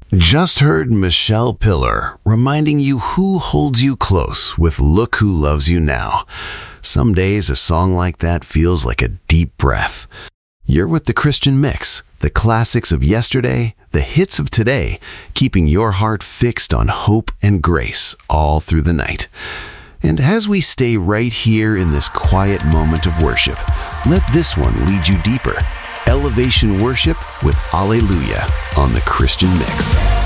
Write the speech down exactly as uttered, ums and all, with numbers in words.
Just heard Michelle Pillar reminding you who holds you close with Look Who Loves You Now. Some days a song like that feels like a deep breath. You're with the Christian Mix, the classics of yesterday, the hits of today, keeping your heart fixed on hope and grace all through the night. And as we stay right here in this quiet moment of worship, let this one lead you deeper. Elevation Worship with Alleluia on the Christian Mix.